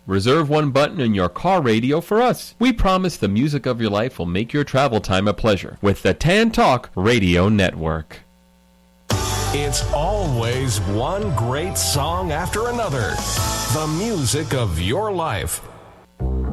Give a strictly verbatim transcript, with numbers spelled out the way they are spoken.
Reserve one button in your car radio for us. We promise the music of your life will make your travel time a pleasure with the Tan Talk Radio Network. It's always one great song after another. The music of your life.